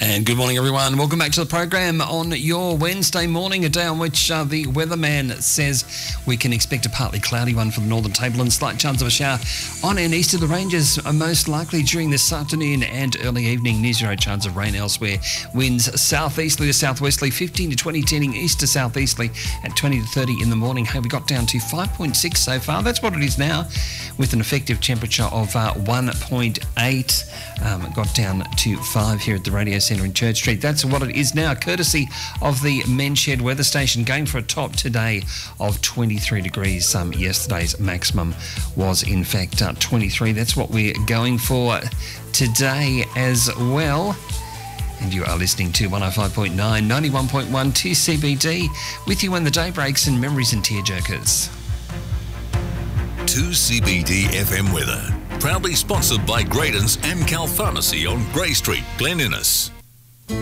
And good morning, everyone. Welcome back to the program on your Wednesday morning, a day on which the weatherman says we can expect a partly cloudy one for the northern tableland. Slight chance of a shower on and east of the ranges, most likely during this afternoon and early evening. Near zero chance of rain elsewhere. Winds southeasterly to southwesterly, 15 to 20, turning east to southeasterly at 20 to 30 in the morning. Hey, we got down to 5.6 so far. That's what it is now, with an effective temperature of 1.8. Got down to 5 here at the Radio Centre in Church Street. That's what it is now, courtesy of the Men's Shed weather station, going for a top today of 23 degrees. Yesterday's maximum was in fact 23. That's what we're going for today as well. And you are listening to 105.9, 91.1 2CBD, with you when the day breaks and memories and tearjerkers. 2CBD FM weather, proudly sponsored by Graydon's Amcal Pharmacy on Grey Street, Glen Innes.